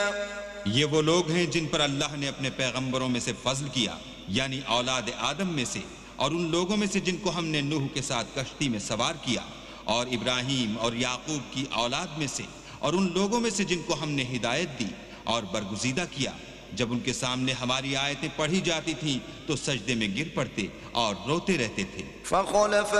ये वो लोग हैं जिन पर अल्लाह ने अपने पैगंबरों में से फजल किया, यानी औलाद आदम में से, और उन लोगों में से जिनको हमने नूह के साथ कश्ती में सवार किया, और इब्राहीम और याकूब की औलाद में से, और उन लोगों में से जिनको हमने हिदायत दी और बरगुज़ीदा किया। जब उनके सामने हमारी आयतें पढ़ी जाती थीं तो सजदे में गिर पड़ते और रोते रहते थे।